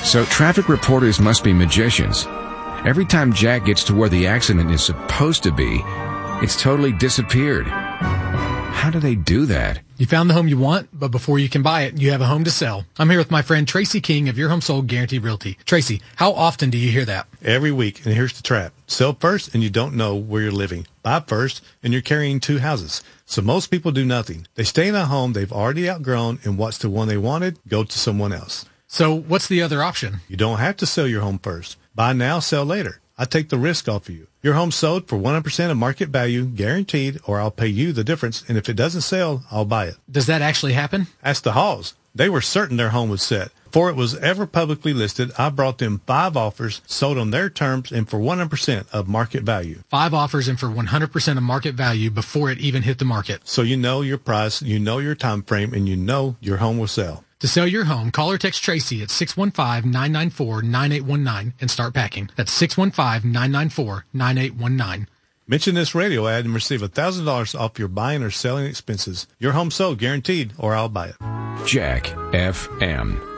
So traffic reporters must be magicians. Every time Jack gets to where the accident is supposed to be, it's totally disappeared. How do they do that? You found the home you want, but before you can buy it, you have a home to sell. I'm here with my friend Tracy King of Your Home Sold Guaranteed Realty. Tracy, how often do you hear that? Every week, and here's the trap. Sell first and you don't know where you're living. Buy first and you're carrying two houses. So most people do nothing. They stay in a home they've already outgrown, and what's the one they wanted, go to someone else. So what's the other option? You don't have to sell your home first. Buy now, sell later. I take the risk off of you. Your home sold for 100% of market value, guaranteed, or I'll pay you the difference, and if it doesn't sell, I'll buy it. Does that actually happen? Ask the Halls. They were certain their home was set. Before it was ever publicly listed, I brought them 5 offers, sold on their terms, and for 100% of market value. 5 offers and for 100% of market value before it even hit the market. So you know your price, you know your time frame, and you know your home will sell. To sell your home, call or text Tracy at 615-994-9819 and start packing. That's 615-994-9819. Mention this radio ad and receive $1,000 off your buying or selling expenses. Your home sold, guaranteed, or I'll buy it. Jack FM.